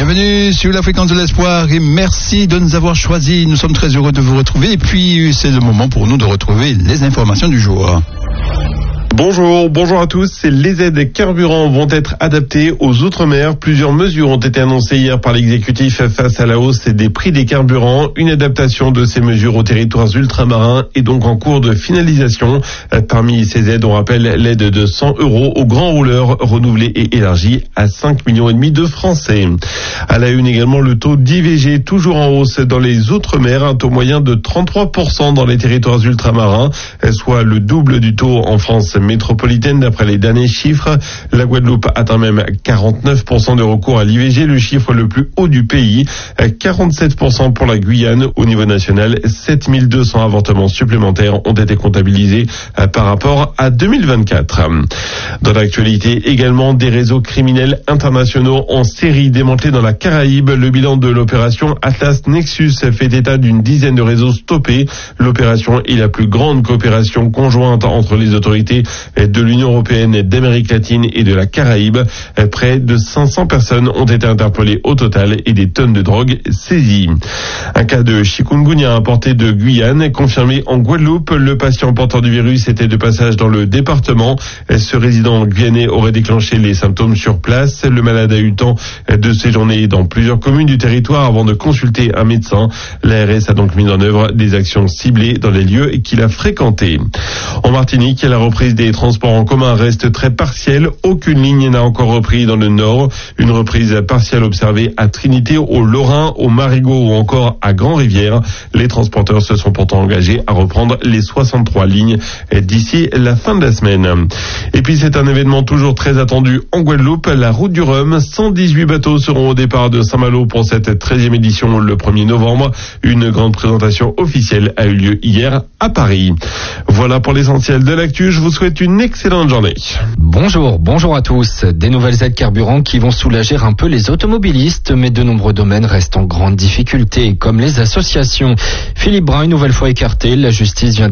Bienvenue sur la fréquence de l'espoir et merci de nous avoir choisis. Nous sommes très heureux de vous retrouver et puis c'est le moment pour nous de retrouver les informations du jour. Bonjour à tous. Les aides carburant vont être adaptées aux Outre-mer. Plusieurs mesures ont été annoncées hier par l'exécutif face à la hausse des prix des carburants. Une adaptation de ces mesures aux territoires ultramarins est donc en cours de finalisation. Parmi ces aides, on rappelle l'aide de 100 € aux grands rouleurs renouvelée et élargie à 5,5 millions de Français. À la une également, le taux d'IVG toujours en hausse dans les Outre-mer, un taux moyen de 33% dans les territoires ultramarins, soit le double du taux en France métropolitaine d'après les derniers chiffres. La Guadeloupe atteint même 49% de recours à l'IVG, le chiffre le plus haut du pays. 47% pour la Guyane. Au niveau national, 7200 avortements supplémentaires ont été comptabilisés par rapport à 2024. Dans l'actualité également, des réseaux criminels internationaux en série démantelés dans la Caraïbe. Le bilan de l'opération Atlas Nexus fait état d'une dizaine de réseaux stoppés. L'opération est la plus grande coopération conjointe entre les autorités de l'Union européenne, d'Amérique latine et de la Caraïbe. Près de 500 personnes ont été interpellées au total et des tonnes de drogue saisies. Un cas de chikungunya importé de Guyane confirmé en Guadeloupe. Le patient porteur du virus était de passage dans le département. Ce résident guyanais aurait déclenché les symptômes sur place. Le malade a eu le temps de séjourner dans plusieurs communes du territoire avant de consulter un médecin. L'ARS a donc mis en œuvre des actions ciblées dans les lieux qu'il a fréquentés. En Martinique, la reprise des transports en commun reste très partielle. Aucune ligne n'a encore repris dans le nord. Une reprise partielle observée à Trinité, au Lorrain, au Marigot ou encore à Grand-Rivière. Les transporteurs se sont pourtant engagés à reprendre les 63 lignes d'ici la fin de la semaine. Et puis c'est un événement toujours très attendu en Guadeloupe, la route du Rhum. 118 bateaux seront au départ de Saint-Malo pour cette 13e édition le 1er novembre. Une grande présentation officielle a eu lieu hier à Paris. Voilà pour l'essentiel de l'actu. Je vous souhaite une excellente journée. Bonjour à tous. Des nouvelles aides carburant qui vont soulager un peu les automobilistes, mais de nombreux domaines restent en grande difficulté, comme les associations. Philippe Brun, une nouvelle fois écarté, la justice vient